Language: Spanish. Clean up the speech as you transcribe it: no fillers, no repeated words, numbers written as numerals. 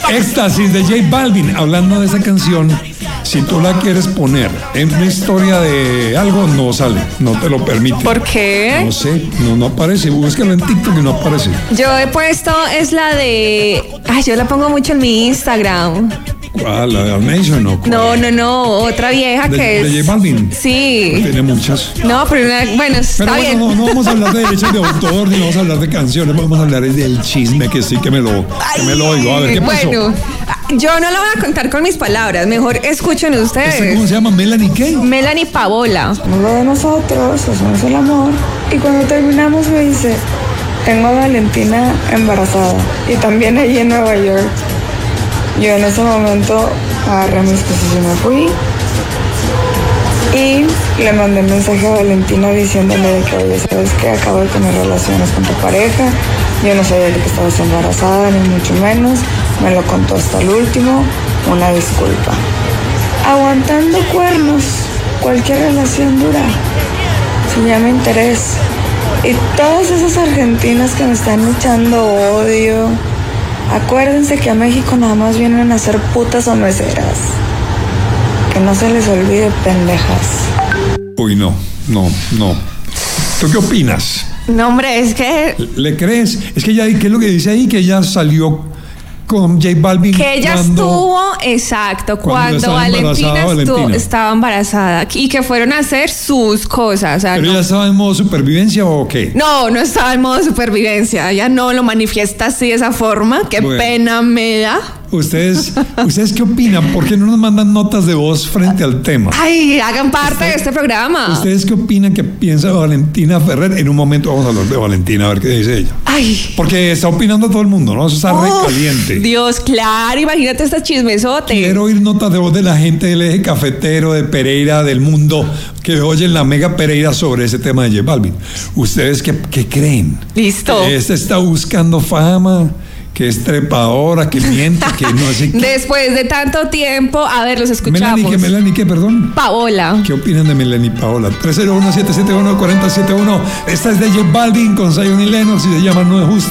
Éxtasis de J Balvin. Hablando de esa canción, si tú la quieres poner en una historia de algo, no sale, no te lo permite. ¿Por qué? No sé, no aparece. Búscalo en TikTok y no aparece. Yo he puesto, es la de... Ay, yo la pongo mucho en mi Instagram. ¿Cuál? ¿La de Nation o cuál? No, otra vieja que es... ¿De J Balvin? Sí. Tiene muchas. No, pero bueno, está pero bien. No vamos a hablar de derechos de autor, ni vamos a hablar de canciones, vamos a hablar del chisme, que sí, que me lo oigo. A ver, ¿qué pasó? Bueno, yo no lo voy a contar con mis palabras, mejor escuchen ustedes. ¿Cómo se llama? ¿Melanie qué? Melanie Paola. Lo de nosotros, hacemos el amor. Y cuando terminamos me dice, tengo a Valentina embarazada. Y también allí en Nueva York. Yo en ese momento agarré mis cosas y me fui. Y le mandé un mensaje a Valentina diciéndole de que, oye, ¿sabes qué? Acabo de tener relaciones con tu pareja. Yo no sabía de que estabas embarazada, ni mucho menos. Me lo contó hasta el último. Una disculpa. Aguantando cuernos. Cualquier relación dura. Se llama interés. Y todas esas argentinas que me están echando odio, acuérdense que a México nada más vienen a ser putas o meseras. Que no se les olvide, pendejas. Uy, no. ¿Tú qué opinas? No, hombre, es que... ¿Le crees? Es que ella, ¿qué es lo que dice ahí? Que ella salió con J Balvin. Que ella estuvo, exacto, cuando Valentina estaba embarazada y que fueron a hacer sus cosas. O sea, ¿pero ella estaba en modo supervivencia o qué? No estaba en modo supervivencia. Ella no lo manifiesta así de esa forma. Qué pena me da. ¿Ustedes qué opinan? ¿Por qué no nos mandan notas de voz frente al tema? Ay, hagan parte de este programa. ¿Ustedes qué opinan que piensa Valentina Ferrer? En un momento vamos a hablar de Valentina, a ver qué dice ella. Ay. Porque está opinando todo el mundo, ¿no? Eso está re caliente. Dios, claro, imagínate este chismesote. Quiero oír notas de voz de la gente del eje cafetero, de Pereira, del mundo, que oyen la Mega Pereira sobre ese tema de J Balvin. ¿Ustedes qué creen? Listo. ¿Este está buscando fama? Que es trepadora, que miente, que no sé qué. Después de tanto tiempo, a ver, los escuchamos. Melanie, ¿qué, perdón? Paola. ¿Qué opinan de Melanie Paola? 301-771-4071. Esta es de J Balvin con Zion y Lennox y se llama No es Justo.